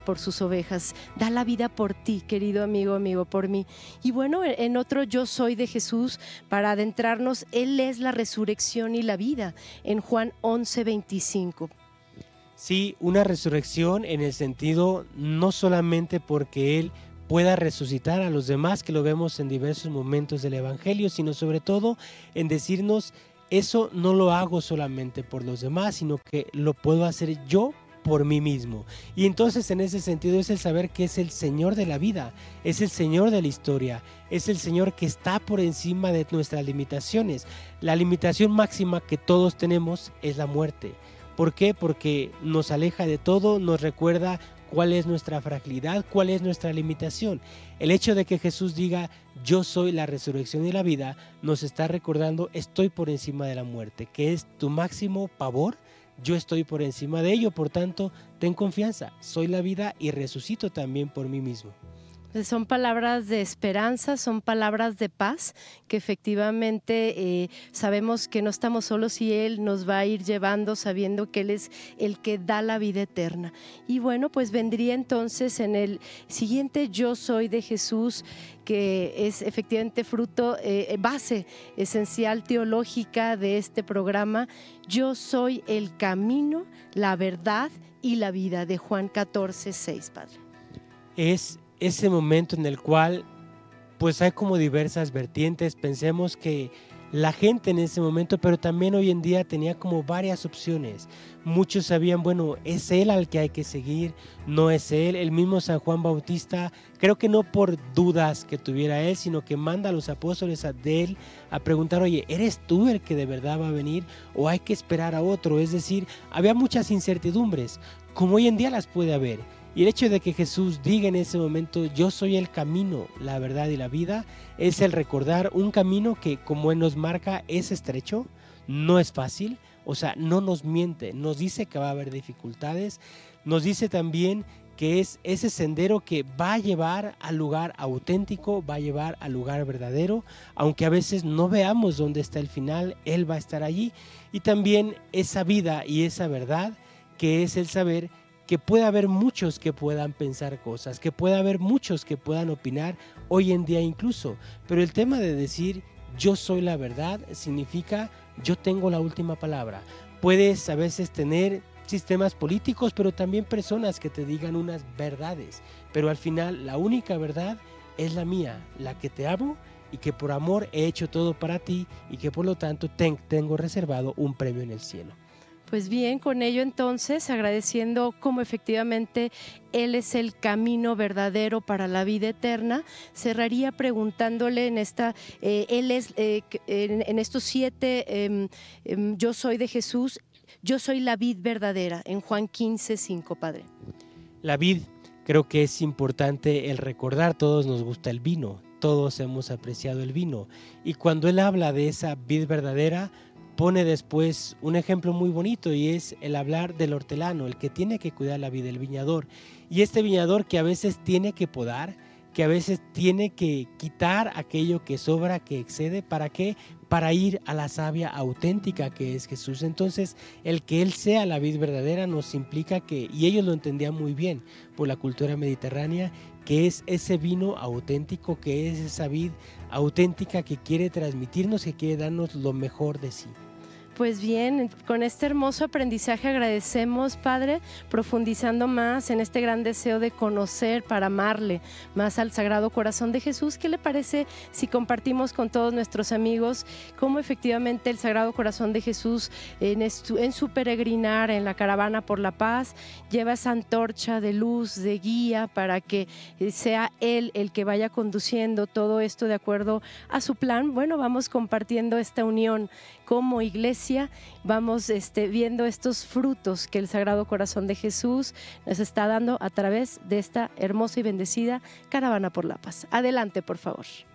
por sus ovejas, da la vida por ti, querido amigo, por mí. Y bueno, en otro yo soy de Jesús, para adentrarnos, Él es la resurrección y la vida, en Juan 11:25. Sí, una resurrección en el sentido no solamente porque Él pueda resucitar a los demás, que lo vemos en diversos momentos del Evangelio, sino sobre todo en decirnos, eso no lo hago solamente por los demás, sino que lo puedo hacer yo por mí mismo. Y entonces en ese sentido es el saber que es el Señor de la vida, es el Señor de la historia, es el Señor que está por encima de nuestras limitaciones. La limitación máxima que todos tenemos es la muerte. ¿Por qué? Porque nos aleja de todo, nos recuerda cuál es nuestra fragilidad, cuál es nuestra limitación. El hecho de que Jesús diga, yo soy la resurrección y la vida, nos está recordando, estoy por encima de la muerte, que es tu máximo pavor, yo estoy por encima de ello, por tanto, ten confianza, soy la vida y resucito también por mí mismo. Son palabras de esperanza, son palabras de paz, que efectivamente sabemos que no estamos solos y Él nos va a ir llevando sabiendo que Él es el que da la vida eterna. Y bueno, pues vendría entonces en el siguiente yo soy de Jesús, que es efectivamente fruto, base esencial teológica de este programa. Yo soy el camino, la verdad y la vida, de Juan 14:6, Padre. Es ese momento en el cual pues hay como diversas vertientes. Pensemos que la gente en ese momento, pero también hoy en día, tenía como varias opciones. Muchos sabían, bueno, es Él al que hay que seguir, no es Él. El mismo San Juan Bautista, creo que no por dudas que tuviera Él, sino que manda a los apóstoles de Él a preguntar, oye, ¿eres tú el que de verdad va a venir o hay que esperar a otro? Es decir, había muchas incertidumbres, como hoy en día las puede haber. Y el hecho de que Jesús diga en ese momento, yo soy el camino, la verdad y la vida, es el recordar un camino que, como Él nos marca, es estrecho, no es fácil, o sea, no nos miente, nos dice que va a haber dificultades, nos dice también que es ese sendero que va a llevar al lugar auténtico, va a llevar al lugar verdadero, aunque a veces no veamos dónde está el final, Él va a estar allí. Y también esa vida y esa verdad, que es el saber que puede haber muchos que puedan pensar cosas, que puede haber muchos que puedan opinar hoy en día incluso, pero el tema de decir yo soy la verdad significa yo tengo la última palabra. Puedes a veces tener sistemas políticos, pero también personas que te digan unas verdades, pero al final la única verdad es la mía, la que te amo y que por amor he hecho todo para ti y que por lo tanto tengo reservado un premio en el cielo. Pues bien, con ello entonces, agradeciendo cómo efectivamente Él es el camino verdadero para la vida eterna, cerraría preguntándole en esta, Él es, en estos 7, yo soy de Jesús, yo soy la vid verdadera, en Juan 15:5, Padre. La vid, creo que es importante el recordar, todos nos gusta el vino, todos hemos apreciado el vino, y cuando Él habla de esa vid verdadera, pone después un ejemplo muy bonito y es el hablar del hortelano, el que tiene que cuidar la vid, el viñador. Y este viñador que a veces tiene que podar, que a veces tiene que quitar aquello que sobra, que excede, ¿para qué? Para ir a la savia auténtica que es Jesús. Entonces, el que Él sea la vid verdadera nos implica que, y ellos lo entendían muy bien por la cultura mediterránea, que es ese vino auténtico, que es esa vid auténtica que quiere transmitirnos, que quiere darnos lo mejor de sí. Pues bien, con este hermoso aprendizaje agradecemos, Padre, profundizando más en este gran deseo de conocer para amarle más al Sagrado Corazón de Jesús. ¿Qué le parece si compartimos con todos nuestros amigos cómo efectivamente el Sagrado Corazón de Jesús en su peregrinar en la caravana por la paz lleva esa antorcha de luz, de guía, para que sea Él el que vaya conduciendo todo esto de acuerdo a su plan? Bueno, vamos compartiendo esta unión como iglesia, vamos viendo estos frutos que el Sagrado Corazón de Jesús nos está dando a través de esta hermosa y bendecida caravana por la paz. Adelante, por favor.